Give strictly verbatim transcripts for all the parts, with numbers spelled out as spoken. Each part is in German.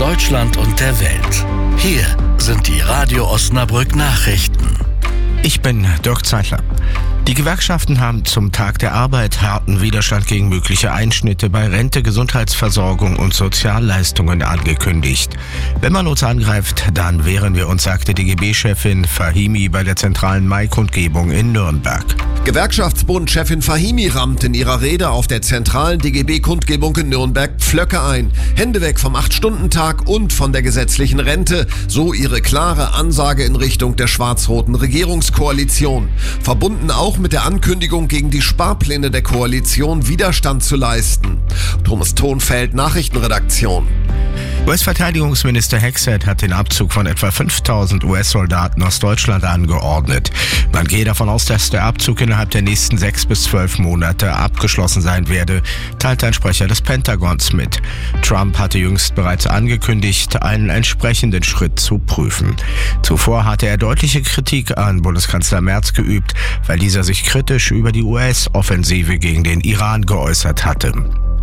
Deutschland und der Welt. Hier sind die Radio Osnabrück Nachrichten. Ich bin Dirk Zeitler. Die Gewerkschaften haben zum Tag der Arbeit harten Widerstand gegen mögliche Einschnitte bei Rente, Gesundheitsversorgung und Sozialleistungen angekündigt. Wenn man uns angreift, dann wehren wir uns, sagte D G B-Chefin Fahimi bei der zentralen Mai-Kundgebung in Nürnberg. Gewerkschaftsbund-Chefin Fahimi rammt in ihrer Rede auf der zentralen D G B-Kundgebung in Nürnberg Pflöcke ein. Hände weg vom acht-Stunden-Tag und von der gesetzlichen Rente. So ihre klare Ansage in Richtung der schwarz-roten Regierungskoalition. Verbunden auch mit der Ankündigung, gegen die Sparpläne der Koalition Widerstand zu leisten. Thomas Thonfeld, Nachrichtenredaktion. U S-Verteidigungsminister Hexet hat den Abzug von etwa fünftausend U S-Soldaten aus Deutschland angeordnet. Man gehe davon aus, dass der Abzug innerhalb der nächsten sechs bis zwölf Monate abgeschlossen sein werde, teilte ein Sprecher des Pentagons mit. Trump hatte jüngst bereits angekündigt, einen entsprechenden Schritt zu prüfen. Zuvor hatte er deutliche Kritik an Bundeskanzler Merz geübt, weil dieser sich kritisch über die U S-Offensive gegen den Iran geäußert hatte.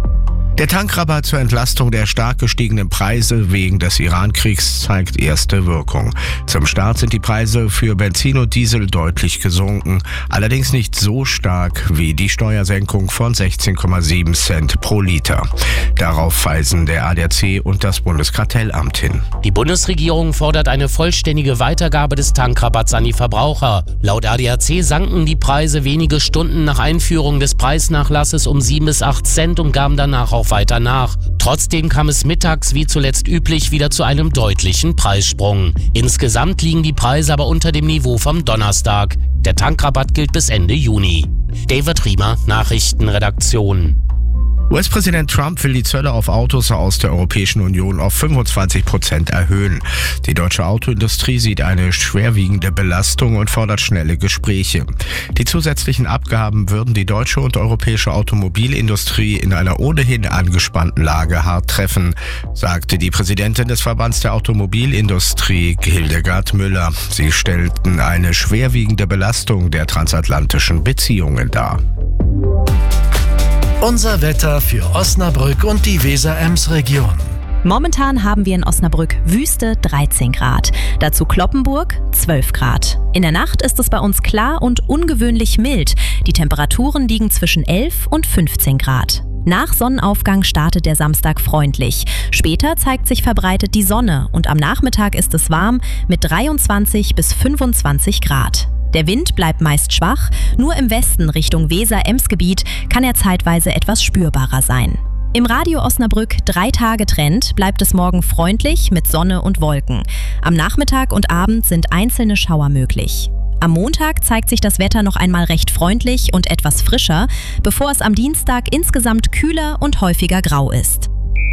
Der Tankrabatt zur Entlastung der stark gestiegenen Preise wegen des Iran-Kriegs zeigt erste Wirkung. Zum Start sind die Preise für Benzin und Diesel deutlich gesunken, allerdings nicht so stark wie die Steuersenkung von sechzehn Komma sieben Cent pro Liter. Darauf weisen der A D A C und das Bundeskartellamt hin. Die Bundesregierung fordert eine vollständige Weitergabe des Tankrabatts an die Verbraucher. Laut A D A C sanken die Preise wenige Stunden nach Einführung des Preisnachlasses um sieben bis acht Cent und gaben danach auch weiter nach. Trotzdem kam es mittags wie zuletzt üblich wieder zu einem deutlichen Preissprung. Insgesamt liegen die Preise aber unter dem Niveau vom Donnerstag. Der Tankrabatt gilt bis Ende Juni. David Riemer, Nachrichtenredaktion. U S-Präsident Trump will die Zölle auf Autos aus der Europäischen Union auf fünfundzwanzig Prozent erhöhen. Die deutsche Autoindustrie sieht eine schwerwiegende Belastung und fordert schnelle Gespräche. Die zusätzlichen Abgaben würden die deutsche und europäische Automobilindustrie in einer ohnehin angespannten Lage hart treffen, sagte die Präsidentin des Verbands der Automobilindustrie, Hildegard Müller. Sie stellten eine schwerwiegende Belastung der transatlantischen Beziehungen dar. Unser Wetter für Osnabrück und die Weser-Ems-Region. Momentan haben wir in Osnabrück Wüste dreizehn Grad, dazu Cloppenburg zwölf Grad. In der Nacht ist es bei uns klar und ungewöhnlich mild. Die Temperaturen liegen zwischen elf und fünfzehn Grad. Nach Sonnenaufgang startet der Samstag freundlich. Später zeigt sich verbreitet die Sonne und am Nachmittag ist es warm mit dreiundzwanzig bis fünfundzwanzig Grad. Der Wind bleibt meist schwach, nur im Westen Richtung Weser-Ems-Gebiet kann er zeitweise etwas spürbarer sein. Im Radio Osnabrück drei Tage Trend bleibt es morgen freundlich mit Sonne und Wolken. Am Nachmittag und Abend sind einzelne Schauer möglich. Am Montag zeigt sich das Wetter noch einmal recht freundlich und etwas frischer, bevor es am Dienstag insgesamt kühler und häufiger grau ist.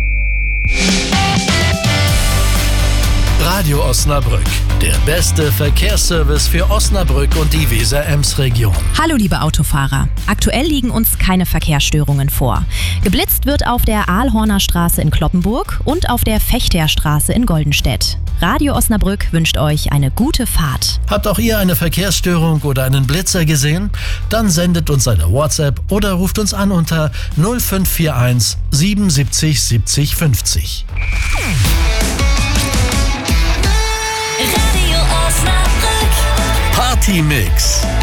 Radio Osnabrück, der beste Verkehrsservice für Osnabrück und die Weser-Ems-Region. Hallo liebe Autofahrer, aktuell liegen uns keine Verkehrsstörungen vor. Geblitzt wird auf der Aalhorner Straße in Cloppenburg und auf der Fechterstraße in Goldenstedt. Radio Osnabrück wünscht euch eine gute Fahrt. Habt auch ihr eine Verkehrsstörung oder einen Blitzer gesehen? Dann sendet uns eine WhatsApp oder ruft uns an unter null fünf vier eins siebenundsiebzig siebzig fünfzig. Radio Osnabrück. Party Mix.